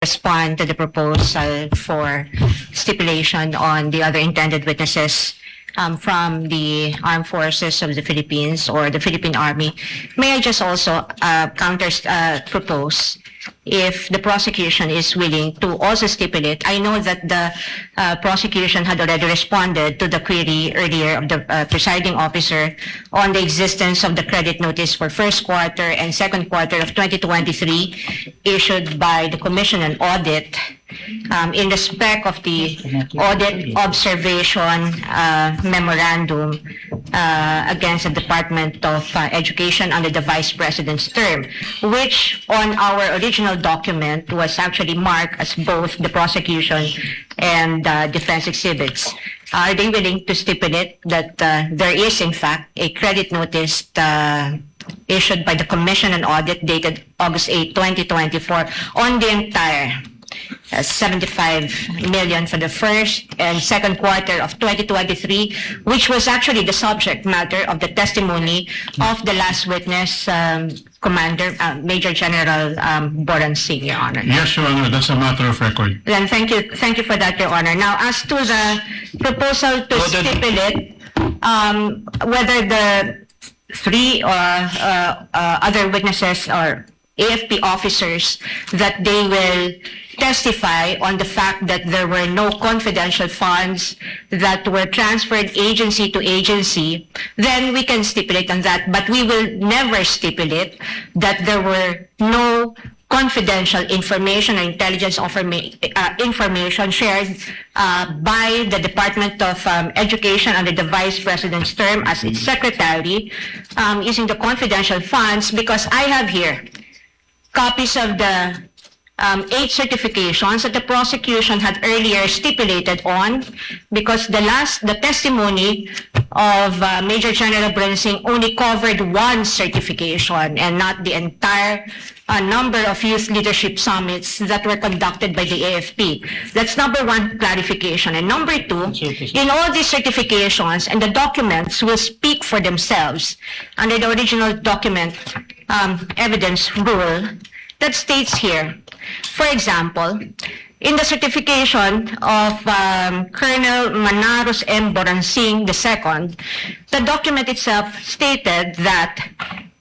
respond to the proposal for stipulation on the other intended witnesses from the Armed Forces of the Philippines or the Philippine Army, may I just also propose, if the prosecution is willing to also stipulate? I know that the prosecution had already responded to the query earlier of the presiding officer on the existence of the credit notice for first quarter and second quarter of 2023 issued by the Commission on Audit in respect of the audit observation memorandum against the Department of Education under the Vice President's term, which on our original document was actually marked as both the prosecution and defense exhibits. Are they willing to stipulate that there is in fact a credit notice issued by the Commission on Audit dated August 8, 2024 on the entire 75 million for the first and second quarter of 2023, which was actually the subject matter of the testimony of the last witness, Commander Major General Boransing, Your Honor. Yes, Your Honor, that's a matter of record. Then thank you for that, Your Honor. Now, as to the proposal to stipulate whether the three other witnesses or AFP officers that they will testify on the fact that there were no confidential funds that were transferred agency to agency, then we can stipulate on that. But we will never stipulate that there were no confidential information or intelligence information shared by the Department of Education under the Vice President's term as its secretary using the confidential funds, because I have here copies of the 8 certifications that the prosecution had earlier stipulated on, because the testimony of Major General Boransing only covered one certification and not the entire number of youth leadership summits that were conducted by the AFP. That's number one clarification. And number two, in all these certifications, and the documents will speak for themselves under the original document evidence rule that states here, for example, in the certification of Colonel Manaros M. Boransing II, the document itself stated that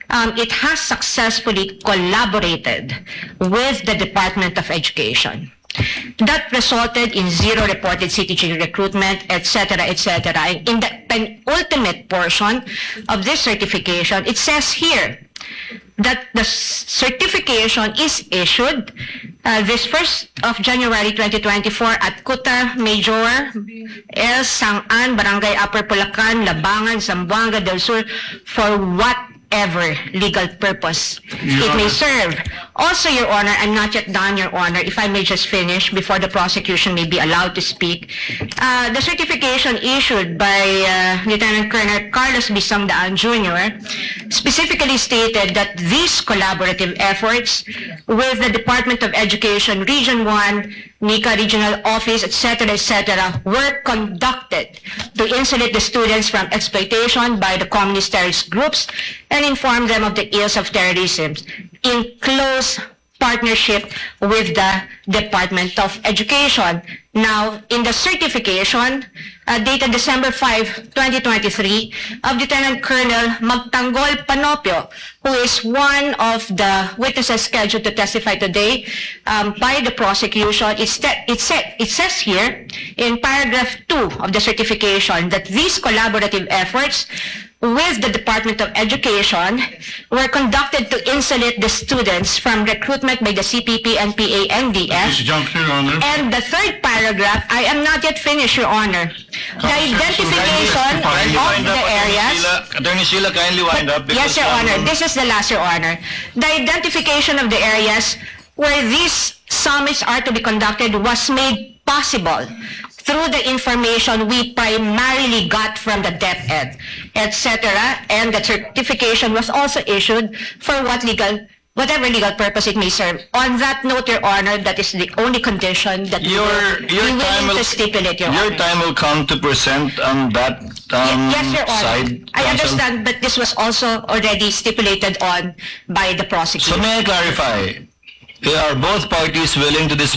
it has successfully collaborated with the Department of Education. That resulted in 0 reported CTG recruitment, etc., etc. In the penultimate portion of this certification, it says here that the certification is issued this 1st of January 2024 at Kuta Major El Sangan, Barangay Upper Pulacan, Labangan, Zamboanga del Sur, for whatever legal purpose it may serve. Also, Your Honor, I'm not yet done, Your Honor, if I may just finish before the prosecution may be allowed to speak. The certification issued by Lieutenant Colonel Carlos Bisangdaan Jr. specifically stated that these collaborative efforts with the Department of Education, Region 1, NICA Regional Office, etc., etc., were conducted to insulate the students from exploitation by the communist terrorist groups and inform them of the ills of terrorism in close partnership with the Department of Education. Now, in the certification dated December 5, 2023, of Lieutenant Colonel Magtanggol Panopio, who is one of the witnesses scheduled to testify today by the prosecution, it says here in paragraph 2 of the certification that these collaborative efforts with the Department of Education were conducted to insulate the students from recruitment by the CPP, NPA, NDF. Your Honor. And the third paragraph, I am not yet finished, Your Honor. The identification of the areas. Attorney Sheila, kindly wind up. Yes, Your Honor. This is the last, Your Honor. The identification of the areas where these summits are to be conducted was made possible through the information we primarily got from the DepEd, etc., and the certification was also issued for whatever legal purpose it may serve. On that note, Your Honor, that is the only condition that we will to stipulate, Your Honor. Your time will come to present on that yes, Your Honor. side. I understand, but this was also already stipulated on by the prosecutor. So may I clarify? Are both parties willing to